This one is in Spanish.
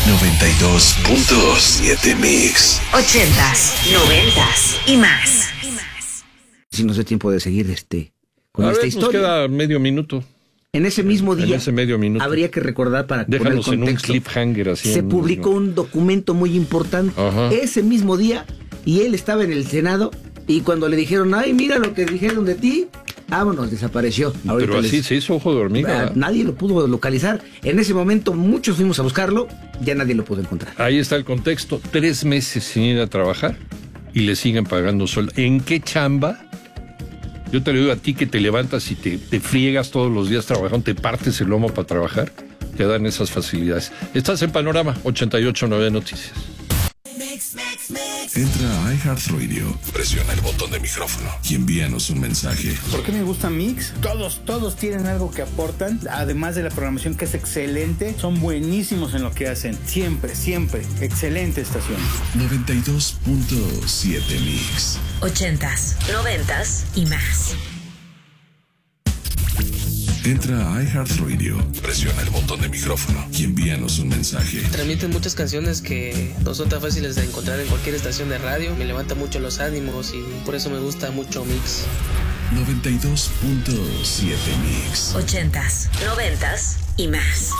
92.7 Mix. 80s, 90s y más. Si nos da tiempo de seguir con A esta ver, historia. nos queda medio minuto. En ese mismo día, En ese medio minuto. habría que recordar para poner Déjanos en un contexto, cliffhanger así. se publicó un documento muy importante Ajá. ese mismo día y él estaba en el Senado y cuando le dijeron, ay, mira lo que dijeron de ti, vámonos, desapareció. Ahorita Pero así se hizo ojo de hormiga. nadie lo pudo localizar. En ese momento muchos fuimos a buscarlo, ya nadie lo pudo encontrar. Ahí está el contexto. 3 meses sin ir a trabajar y le siguen pagando sueldo. ¿En qué chamba? Yo te lo digo a ti que te levantas y te friegas todos los días trabajando, te partes el lomo para trabajar, te dan esas facilidades. Estás en Panorama 88.9 Noticias. Entra a iHeartRadio, presiona el botón de micrófono y envíanos un mensaje. ¿Por qué me gusta Mix? Todos tienen algo que aportan, además de la programación que es excelente, son buenísimos en lo que hacen, siempre, excelente estación. 92.7 Mix. 80s, 90s y más. Entra a iHeartRadio, presiona el botón de micrófono y envíanos un mensaje. Transmiten muchas canciones que no son tan fáciles de encontrar en cualquier estación de radio. Me levanta mucho los ánimos y por eso me gusta mucho Mix. 92.7 Mix. 80s, 90s y más.